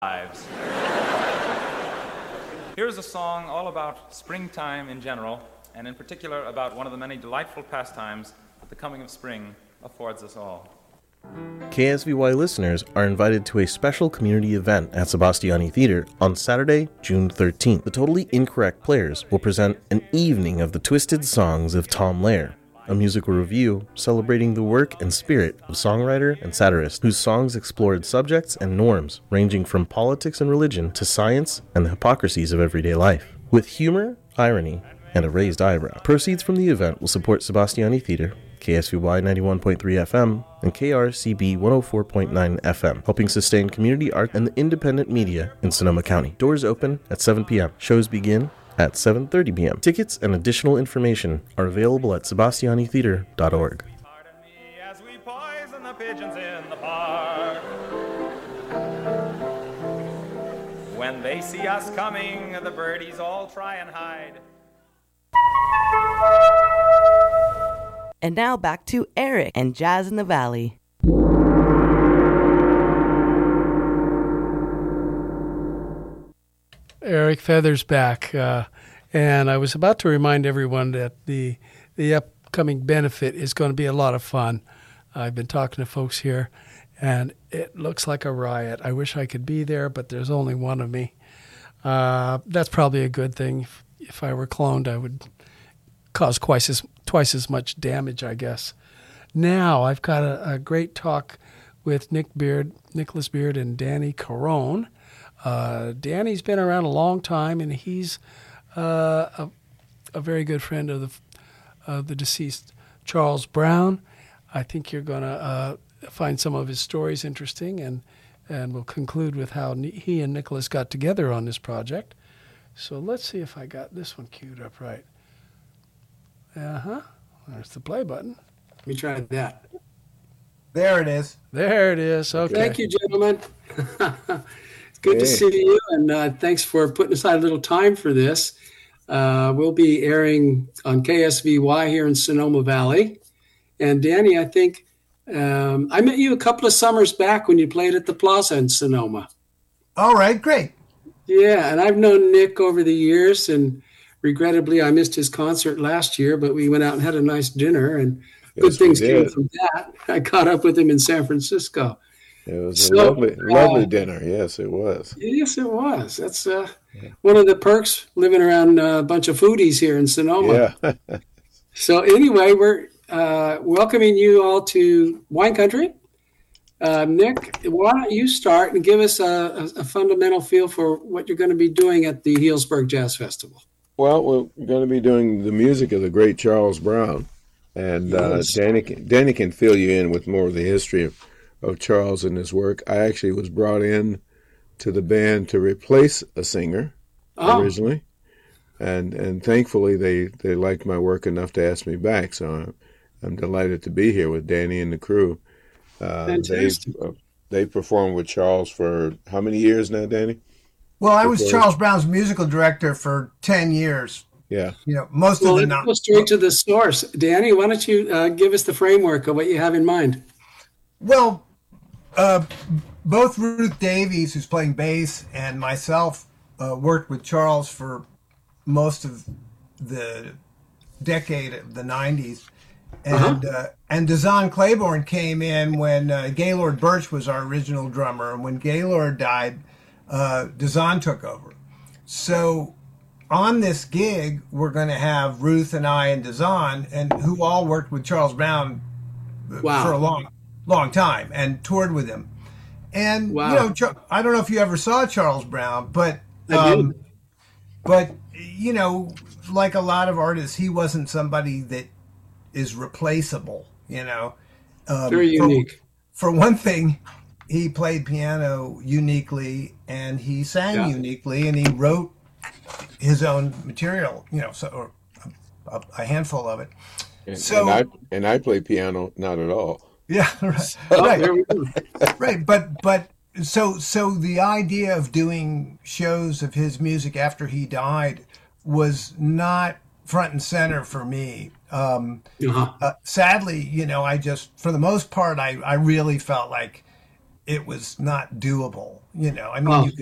lives. Here's a song all about springtime in general, and in particular about one of the many delightful pastimes that the coming of spring affords us all. KSVY listeners are invited to a special community event at Sebastiani Theater on Saturday, June 13th. The Totally Incorrect Players will present an evening of the twisted songs of Tom Lehrer, a musical review celebrating the work and spirit of songwriter and satirist whose songs explored subjects and norms ranging from politics and religion to science and the hypocrisies of everyday life. With humor, irony, and a raised eyebrow. Proceeds from the event will support Sebastiani Theater, KSVY 91.3 FM, and KRCB 104.9 FM, helping sustain community art and the independent media in Sonoma County. Doors open at 7 p.m. Shows begin at 7:30 p.m. Tickets and additional information are available at sebastianitheater.org. Pardon me as we poison the pigeons in the park. When they see us coming, the birdies all try and hide. And now back to Eric and Jazz in the Valley. Eric Feathers back, and I was about to remind everyone that the upcoming benefit is going to be a lot of fun. I've been talking to folks here, and it looks like a riot. I wish I could be there, but there's only one of me. That's probably a good thing. If I were cloned, I would cause twice as much damage, I guess. Now I've got a great talk with Nicholas Beard, and Danny Carone. Danny's been around a long time, and he's a very good friend of the deceased Charles Brown. I think you're going to find some of his stories interesting, and we'll conclude with how he and Nicholas got together on this project. So let's see if I got this one queued up right. There's the play button. Let me try that. There it is. There it is. Okay. Thank you, gentlemen. It's good to see you, and thanks for putting aside a little time for this. We'll be airing on KSVY here in Sonoma Valley. And Danny, I think I met you a couple of summers back when you played at the Plaza in Sonoma. All right, great. Yeah, and I've known Nick over the years, and regrettably I missed his concert last year, but we went out and had a nice dinner, and good things came from that. I caught up with him in San Francisco. It was a lovely dinner. Yes, it was. Yes, it was. That's one of the perks living around a bunch of foodies here in Sonoma. Yeah. So anyway, we're welcoming you all to Wine Country. Nick, why don't you start and give us a fundamental feel for what you're going to be doing at the Healdsburg Jazz Festival? Well, we're going to be doing the music of the great Charles Brown. And Yes. Danny can fill you in with more of the history of Charles and his work. I actually was brought in to the band to replace a singer originally. And thankfully they liked my work enough to ask me back. So I'm delighted to be here with Danny and the crew. Fantastic. They performed with Charles for how many years now, Danny? Well, I was Charles Brown's musical director for 10 years. Yeah. You know, most of the Let's go straight to the source. Danny, why don't you give us the framework of what you have in mind? Well, both Ruth Davies, who's playing bass, and myself worked with Charles for most of the decade of the 90s. And Dazan Claiborne came in when Gaylord Birch was our original drummer. And when Gaylord died, Dazan took over. So on this gig, we're going to have Ruth and I and Dazan, and who all worked with Charles Brown for a long time and toured with him. And you know, I don't know if you ever saw Charles Brown, but you know, like a lot of artists, he wasn't somebody that is replaceable. You know, very unique. For one thing, he played piano uniquely, and he sang uniquely, and he wrote his own material. You know, or a handful of it. And I play piano, not at all. Yeah, right. But so the idea of doing shows of his music after he died was not front and center for me. Sadly, you know, I just, for the most part, I really felt like it was not doable. You know, I mean, Oh. you